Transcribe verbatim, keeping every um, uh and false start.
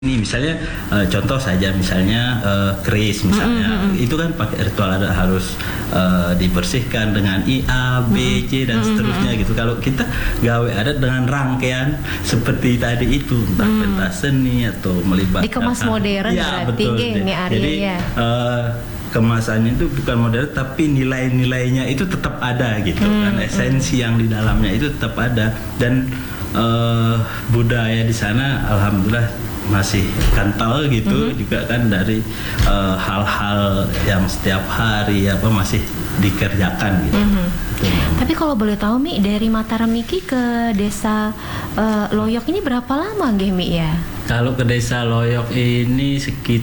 Ini misalnya uh, contoh saja misalnya uh, keris misalnya mm-hmm. itu kan pakai ritual adat harus uh, dibersihkan dengan I A B C dan mm-hmm. seterusnya gitu. Kalau kita gawe adat dengan rangkaian seperti tadi itu entah mm. pentas seni atau melibatkan dikemas modern ya, berarti ini area jadi ya. uh, kemasannya itu bukan modern tapi nilai-nilainya itu tetap ada gitu mm. kan, esensi mm. yang di dalamnya itu tetap ada dan uh, budaya di sana alhamdulillah masih kental gitu mm-hmm. juga kan dari uh, hal-hal yang setiap hari apa masih dikerjakan gitu. Mm-hmm. Tapi kalau boleh tahu Mi, dari Mataram Niki ke desa uh, Loyok ini berapa lama nggih Mi ya? Kalau ke desa Loyok ini sekitar